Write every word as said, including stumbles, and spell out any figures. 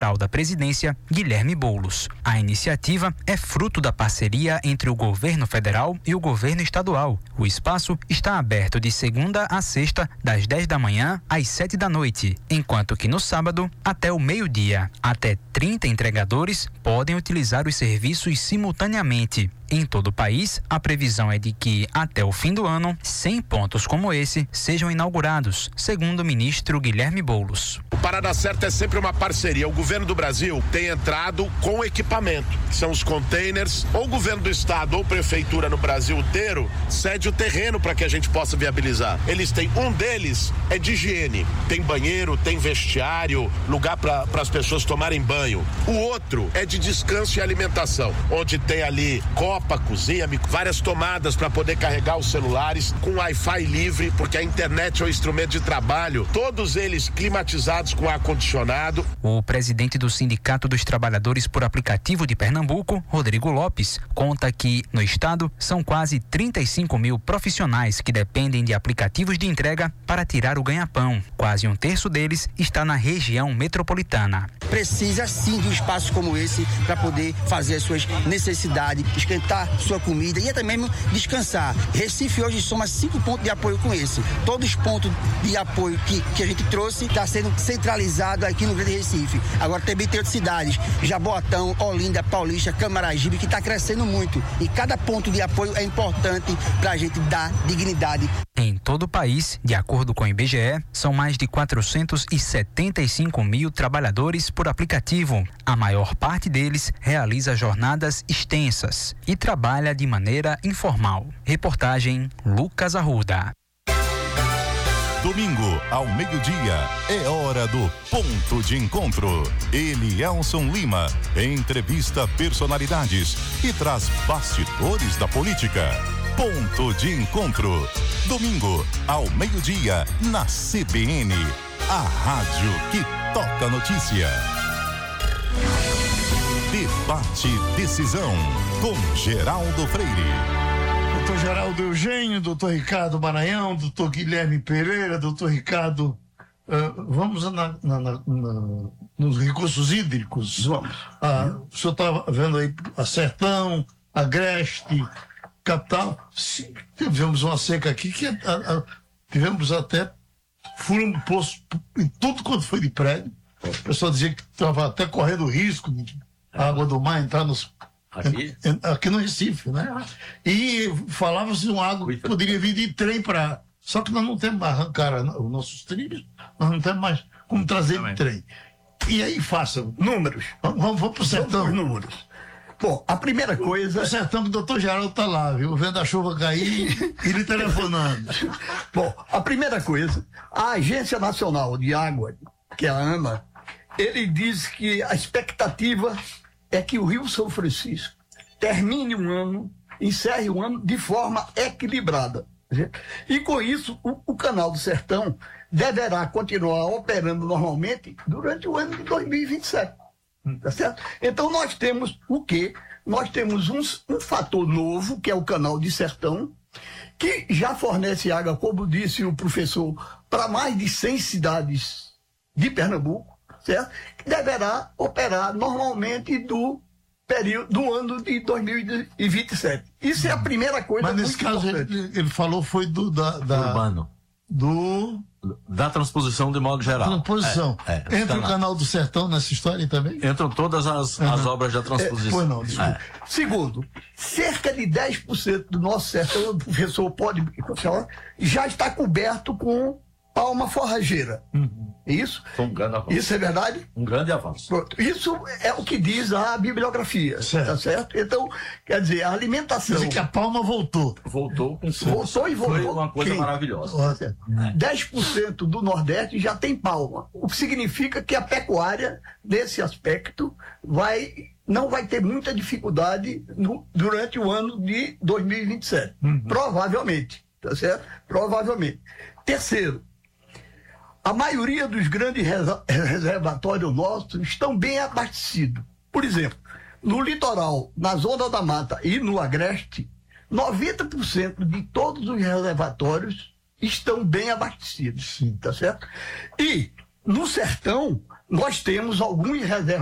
Distrital da Presidência, Guilherme Boulos. A iniciativa é fruto da parceria entre o governo federal e o governo estadual. O espaço está aberto de segunda a sexta, das dez da manhã às sete da noite, enquanto que no sábado, até o meio-dia. Até trinta entregadores podem utilizar os serviços simultaneamente. Em todo o país, a previsão é de que, até o fim do ano, cem pontos como esse sejam inaugurados, segundo o ministro Guilherme Boulos. O Parada Certa é sempre uma parceria. O governo do Brasil tem entrado com equipamento, que são os containers. Ou o governo do estado ou prefeitura no Brasil inteiro cede o terreno para que a gente possa viabilizar. Eles têm, um deles é de higiene. Tem banheiro, tem vestiário, lugar para as pessoas tomarem banho. O outro é de descanso e alimentação, onde tem ali copa, cozinha, várias tomadas para poder carregar os celulares com Wi-Fi livre, porque a internet é um instrumento de trabalho. Todos eles climatizados com ar-condicionado. O presidente do Sindicato dos Trabalhadores por Aplicativo de Pernambuco, Rodrigo Lopes, conta que no estado são quase trinta e cinco mil profissionais que dependem de aplicativos de entrega para tirar o ganha-pão. Quase um terço deles está na região metropolitana. Precisa sim de um espaço como esse para poder fazer as suas necessidades, esquentar sua comida e até mesmo descansar. Recife hoje soma cinco pontos de apoio com esse. Todos os pontos de apoio que, que a gente trouxe está sendo centralizado aqui no Grande Recife. Agora também tem outras cidades, Jaboatão, Olinda, Paulista, Camaragibe, que está crescendo muito. E cada ponto de apoio é importante para a gente dar dignidade. Em todo o país, de acordo com o I B G E, são mais de quatrocentos e setenta e cinco mil trabalhadores por aplicativo. A maior parte deles realiza jornadas extensas e trabalha de maneira informal. Reportagem Lucas Arruda. Domingo, ao meio-dia, é hora do Ponto de Encontro. Elielson Lima entrevista personalidades e traz bastidores da política. Ponto de Encontro. Domingo, ao meio-dia, na C B N, a rádio que toca notícia. Debate Decisão, com Geraldo Freire. Doutor Geraldo Eugênio, doutor Ricardo Maranhão, doutor Guilherme Pereira, doutor Ricardo, uh, vamos na, na, na, na, nos recursos hídricos. Vamos. Uh, o senhor estava vendo aí a Sertão, a Agreste, Capital. Sim, tivemos uma seca aqui que uh, uh, tivemos até furo de poço em tudo quanto foi de prédio. O pessoal dizia que estava até correndo risco de a água do mar entrar nos... Aqui? Aqui no Recife, né? E falava-se de uma água que poderia vir de trem para... Só que nós não temos mais arrancar os nossos trilhos, nós não temos mais como trazer Também. de trem. E aí, façam números. Vamos, vamos, vamos para o sertão. Vamos números. Bom, a primeira coisa... O sertão que o doutor Geraldo está lá, viu? Vendo a chuva cair e lhe telefonando. Bom, a primeira coisa, a Agência Nacional de Água, que é a ANA, ele diz que a expectativa é que o Rio São Francisco termine um ano, encerre um ano de forma equilibrada. E com isso, o, o Canal do Sertão deverá continuar operando normalmente durante o ano de dois mil e vinte e sete. Tá certo? Então nós temos o quê? Nós temos um, um fator novo, que é o Canal de Sertão, que já fornece água, como disse o professor, para mais de cem cidades de Pernambuco, certo? Que deverá operar normalmente do período do ano de dois mil e vinte e sete. Isso é a primeira coisa. Mas nesse caso ele, ele falou foi do da, da urbano. Do da transposição de modo geral. Transposição. É, é, Entra o Canal do Sertão nessa história também? Entram todas as, uhum. as obras da transposição. É, pois não, desculpa. É. Segundo, cerca de dez por cento do nosso sertão, o professor pode já está coberto com palma forrageira. Uhum. Isso? Um grande avanço. Isso é verdade? Um grande avanço. Pronto. Isso é o que diz a bibliografia. Certo. Tá certo? Então, quer dizer, a alimentação. Quer dizer que a palma voltou. Voltou com Voltou e voltou. Foi uma coisa Quem? maravilhosa. É. dez por cento do Nordeste já tem palma. O que significa que a pecuária, nesse aspecto, vai, não vai ter muita dificuldade no, durante o ano de dois mil e vinte e sete. Uhum. Provavelmente. Tá certo? Provavelmente. Terceiro, a maioria dos grandes reservatórios nossos estão bem abastecidos. Por exemplo, no litoral, na Zona da Mata e no Agreste, noventa por cento de todos os reservatórios estão bem abastecidos. Sim. Tá certo? E no sertão, nós temos alguns reservatórios